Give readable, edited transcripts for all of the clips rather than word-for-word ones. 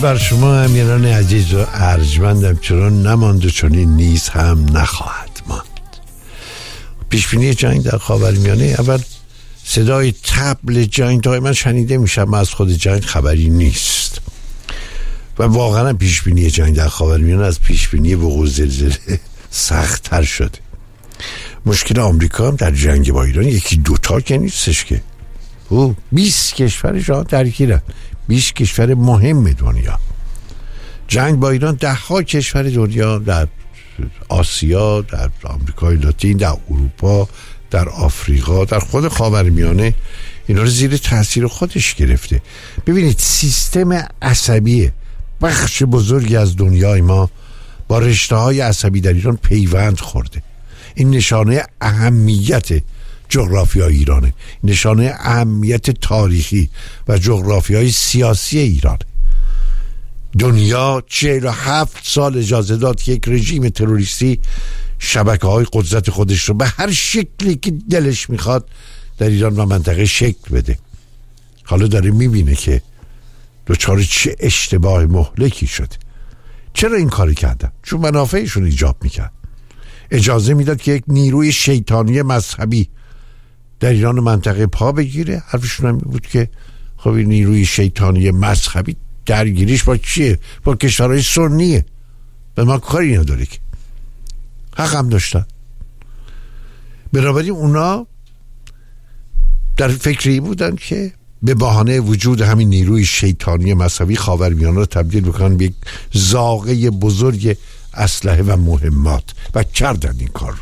بر شما امیران عزیز و ارجمندم، چون نماند و چنین نیز هم نخواهد ماند. پیشبینی جنگ در خاورمیانه، اول صدای طبل جنگ دائما شنیده میشه، از خود جنگ خبری نیست و واقعا پیشبینی جنگ در خاورمیانه از پیشبینی وقوع زلزله سخت تر شده. مشکل آمریکا هم در جنگ با ایران یکی دوتا که نیستش که 20 کشور جهان درگیرن، 20 کشور مهم دنیا. جنگ با ایران 10 ها کشور دنیا، در آسیا، در آمریکای لاتین، در اروپا، در آفریقا، در خود خاورمیانه اینا رو زیر تاثیر خودش گرفته. ببینید سیستم عصبی بخش بزرگی از دنیای ما با رشته های عصبی در ایران پیوند خورده. این نشانه اهمیت جغرافیای ایرانه، نشانه اهمیت تاریخی و جغرافیای سیاسی ایرانه. دنیا 47 سال اجازه داد که یک رژیم تروریستی شبکه‌های قدرت خودش رو به هر شکلی که دلش میخواد در ایران و منطقه شکل بده. حالا داره میبینه که دچار چه اشتباه مهلکی شده. چرا این کاری کردن؟ چون منافعشون ایجاب میکرد. اجازه میداد که یک نیروی شیطانی مذهبی در ایران و منطقه پا بگیره. حرفشون هم بود که خب این نیروی شیطانی مذهبی درگیریش با چیه؟ با کشورهای سنیه، به ما کاری نداره که. حق هم داشتن. بنابراین اونا در فکری بودن که به بهانه وجود همین نیروی شیطانی مذهبی خاورمیانه رو تبدیل بکنن به یک زاغه بزرگ اسلحه و مهمات و کردن این کار رو.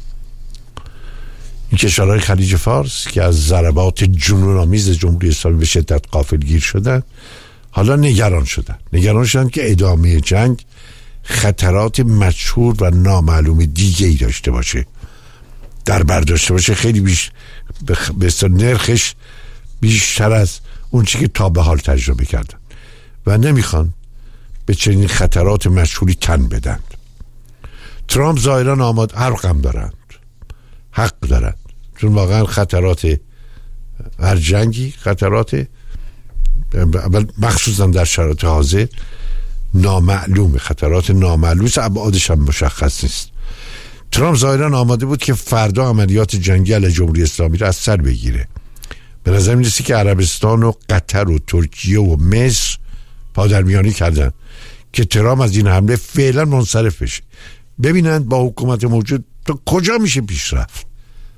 این کشورهای خلیج فارس که از ضربات جنون‌آمیز جمهوری اسلامی به شدت غافلگیر شدن، حالا نگران شدن که ادامه جنگ خطرات مجهول و نامعلوم دیگه ای داشته باشه، در برداشته باشه، خیلی به نرخش بیشتر از اون چی که تا به حال تجربه کردن و نمیخوان به چنین خطرات مجهولی تن بدن. ترامپ ظاهرا آماده، حق دارند، چون واقعا خطرات هر جنگی، خطرات مخصوصا در شرایط حاضر نامعلومه، خطرات نامعلوم، ابعادش هم مشخص نیست. ترامپ ظاهرا آماده بود که فردا عملیات جنگی علیه جمهوری اسلامی را از سر بگیره. به نظر میرسه که عربستان و قطر و ترکیه و مصر پادرمیانی کردن که ترامپ از این حمله فعلا منصرف بشه، ببینند با حکومت موجود تا کجا میشه پیش رفت.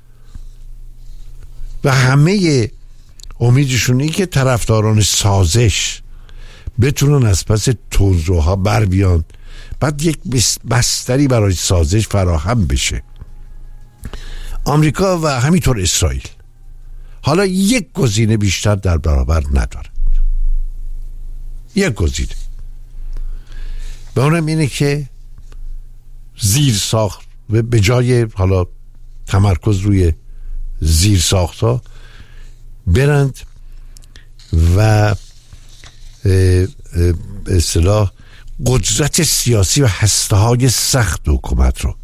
و همه امیدشون این که طرفداران سازش بتونن از پس توزوها بر بیان، بعد یک بستری برای سازش فراهم بشه. آمریکا و همینطور اسرائیل حالا یک گزینه بیشتر در برابر ندارند. یک گزینه و اونم اینه که زیر ساخت به جای حالا تمرکز روی زیر ساخت ها برند و به اصطلاح قدرت سیاسی و هسته های سخت حکومت رو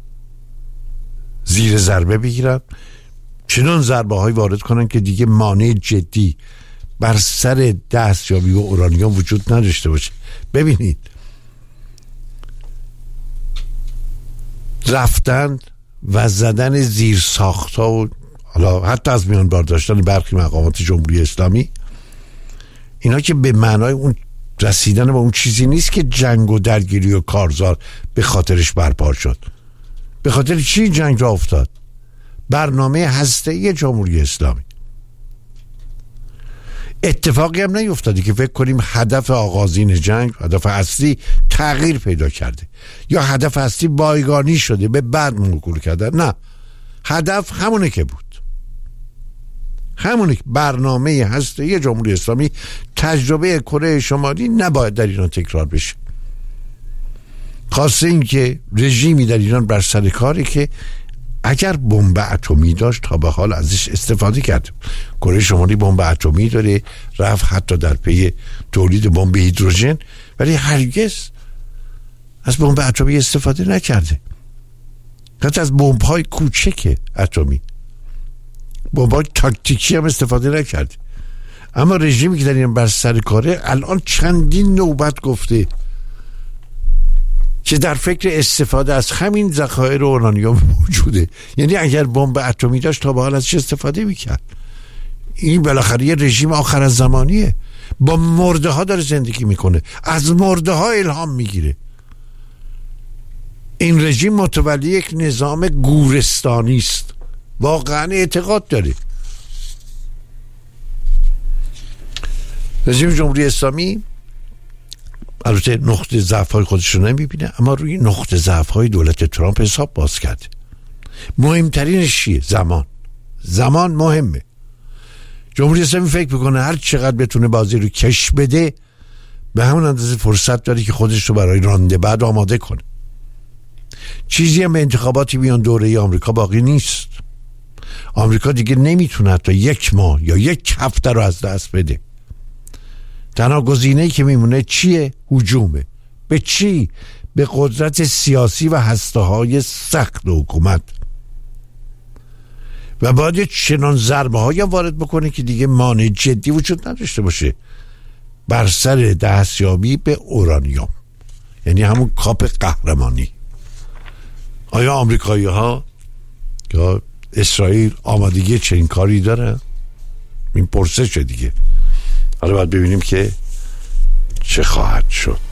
زیر ضربه بگیرن، چنان ضربه های وارد کنن که دیگه مانع جدی بر سر دستیابی و اورانیوم وجود نداشته باشه. ببینید رفتن و زدن زیر ساخت ها و حالا حتی از میان برداشتن برخی مقامات جمهوری اسلامی، اینا که به معنای اون رسیدن به اون چیزی نیست که جنگ و درگیری و کارزار به خاطرش برپا شد. به خاطر چی جنگ را افتاد؟ برنامه هسته‌ای جمهوری اسلامی. اتفاقی هم نیفتادی که فکر کنیم هدف آغازین جنگ، هدف اصلی تغییر پیدا کرده یا هدف اصلی بایگانی شده به بعد موکول کردن. نه، هدف همونه که بود، همونه که برنامه هسته‌ای جمهوری اسلامی. تجربه کره شمالی نباید در ایران تکرار بشه. خاصه این که رژیمی در ایران بر سر کاری که اگر بمب اتمی داشت تا به حال ازش استفاده کرد. کره شمالی بمب اتمی داره، رفت حتی در پی تولید بمب هیدروژن، ولی هرگز از بمب اتمی استفاده نکرده. حتی از بمب‌های کوچک اتمی، بمب‌های تاکتیکی هم استفاده نکرده. اما رژیمی که در این بر سر کاره الان چندین نوبت گفته که در فکر استفاده از همین ذخایر اورانیوم موجوده. یعنی اگر بمب اتمی داشت تا به حال ازش استفاده میکرد. این بالاخره یه رژیم آخر از زمانیه، با مرده ها داره زندگی میکنه، از مرده ها الهام میگیره. این رژیم متولی یک نظام گورستانی است، واقعا اعتقاد داره. رژیم جمهوری اسلامی البته نقطه ضعف‌های خودش رو نمیبینه، اما روی نقطه ضعف‌های دولت ترامپ حساب باز کرده. مهمترینش چیه؟ زمان مهمه. جمهوری اسلامی فکر میکنه هر چقدر بتونه بازی رو کش بده به همون اندازه فرصت داره که خودش رو برای رانده بعد آماده کنه. چیزی هم به انتخاباتی میان دوره آمریکا باقی نیست. آمریکا دیگه نمیتونه تا 1 ماه یا 1 هفته رو از دست بده. تنها گزینه‌ای که میمونه چیه؟ هجومه. به چی؟ به قدرت سیاسی و هسته‌های سخت حکومت. و باید چنان ضربه‌هایی وارد بکنه که دیگه مانع جدی وجود نداشته باشه بر سر دستیابی به اورانیوم، یعنی همون کاپ قهرمانی. آیا آمریکایی ها یا اسرائیل آمادگی چنین کاری داره؟ این پرسشه دیگه. حالا باید ببینیم که چه خواهد شد.